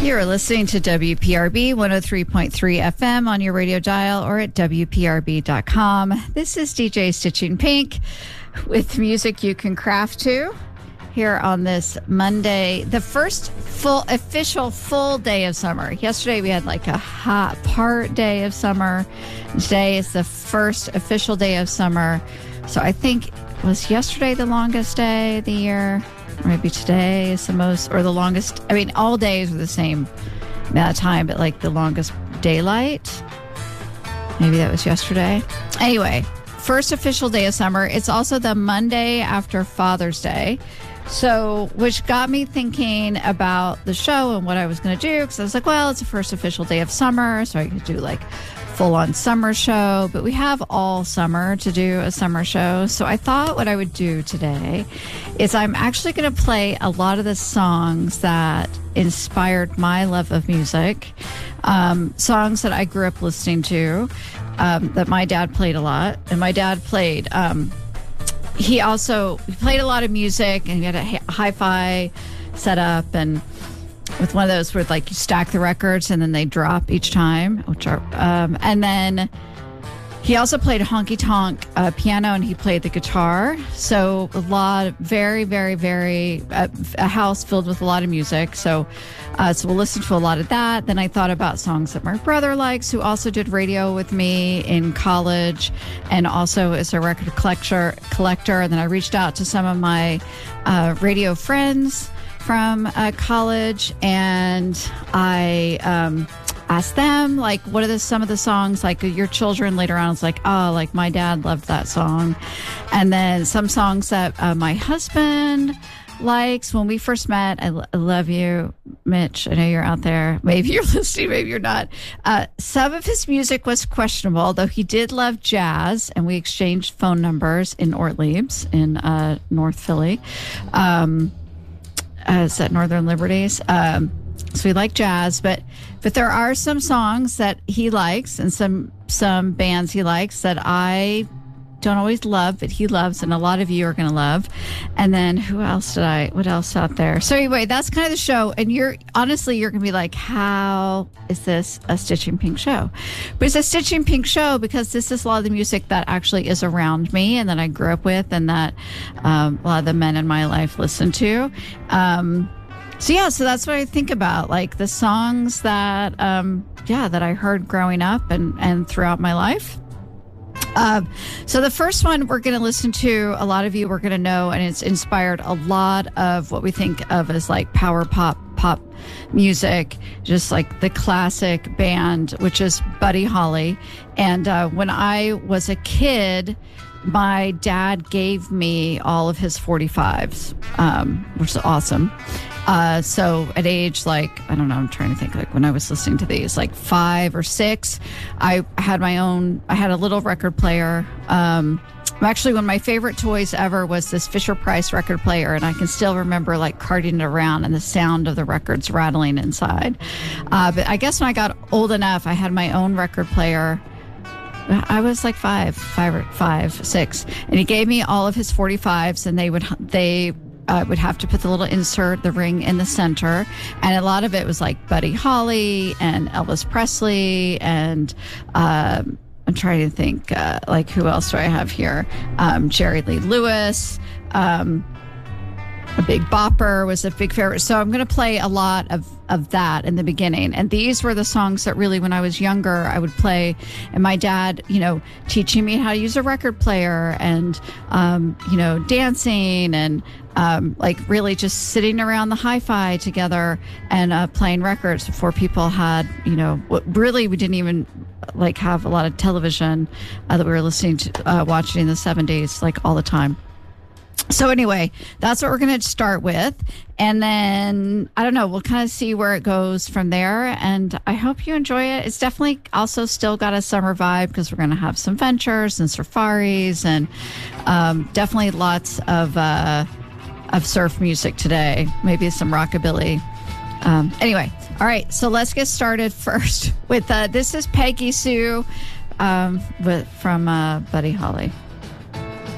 You're listening to WPRB 103.3 FM on your radio dial or at WPRB.com. This is DJ Stitching Pink with music you can craft to here on this Monday, the first official full day of summer. Yesterday we had like a hot part day of summer. Today is the first official day of summer. So I think, was yesterday the longest day of the year? Maybe today is the most, or the longest. I mean, all days were the same amount of time, but like the longest daylight. Maybe that was yesterday. Anyway, first official day of summer. It's also the Monday after Father's Day. So, which got me thinking about the show and what I was going to do. Because I was like, well, it's the first official day of summer. So I could do like full-on summer show, but we have all summer to do a summer show. So I thought what I would do today is I'm actually going to play a lot of the songs that inspired my love of music, songs that I grew up listening to, that my dad played a lot. And my dad played, he played a lot of music, and he had a hi-fi setup, and with one of those where like you stack the records and then they drop each time, and then he also played honky tonk piano, and he played the guitar. So a lot of very, very, very a house filled with a lot of music. So we'll listen to a lot of that. Then I thought about songs that my brother likes, who also did radio with me in college, and also is a record collector. And then I reached out to some of my radio friends from college, and I asked them, like, what are some of the songs, like your children later on was like, oh, like my dad loved that song. And then some songs that my husband likes. When we first met, I love you, Mitch. I know you're out there. Maybe you're listening, maybe you're not. Some of his music was questionable, though he did love jazz, and we exchanged phone numbers in Ortlieb's in North Philly. Is that Northern Liberties? So we like jazz, but there are some songs that he likes, and some bands he likes that I don't always love, but he loves, and a lot of you are going to love. And then what else out there? So anyway, that's kind of the show. And you're going to be like, how is this a Stitching Pink show? But it's a Stitching Pink show because this is a lot of the music that actually is around me and that I grew up with, and that a lot of the men in my life listen to. So that's what I think about, like the songs that, that I heard growing up and throughout my life. So the first one we're going to listen to, a lot of you are going to know, and it's inspired a lot of what we think of as like power pop music, just like the classic band, which is Buddy Holly. And when I was a kid, my dad gave me all of his 45s, which is awesome. So at age, like, I don't know, I'm trying to think, like when I was listening to these, like 5 or 6, I had a little record player. Actually, one of my favorite toys ever was this Fisher-Price record player, and I can still remember like carting it around and the sound of the records rattling inside. But I guess when I got old enough, I had my own record player. I was like 5, 6, and he gave me all of his 45s, and they would have to put the little insert, the ring in the center. And a lot of it was like Buddy Holly and Elvis Presley. And I'm trying to think, like, who else do I have here? Jerry Lee Lewis. A Big Bopper was a big favorite. So I'm going to play a lot of that in the beginning. And these were the songs that really, when I was younger, I would play. And my dad, teaching me how to use a record player, and, dancing, and like really just sitting around the hi-fi together and playing records before people had, really we didn't even like have a lot of television that we were listening to, watching in the 70s, like all the time. So anyway, that's what we're going to start with. And then, I don't know, we'll kind of see where it goes from there. And I hope you enjoy it. It's definitely also still got a summer vibe because we're going to have some ventures and safaris, and definitely lots of surf music today. Maybe some rockabilly. Anyway, all right. So let's get started first with, this is Peggy Sue from Buddy Holly.